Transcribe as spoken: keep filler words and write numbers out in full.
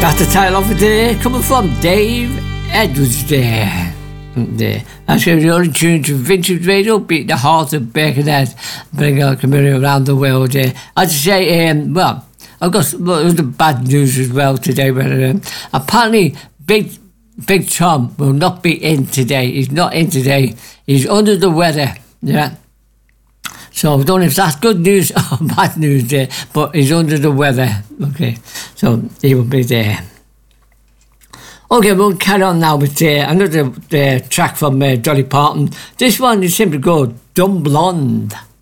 That's the title of it there, coming from Dave Edwards there. There. That's going to be the only tune to Vintage Radio, beat the heart of Birkenhead, bring our community around the world there. As I say, um, well, I've got well, the bad news as well today, but um, apparently Big Big Tom will not be in today. He's not in today. He's under the weather, yeah. So I don't know if that's good news or bad news there, but he's under the weather. Okay, so he will be there. Okay, we'll carry on now with uh, another uh, track from uh, Dolly Parton. This one is simply called Dumb Blonde.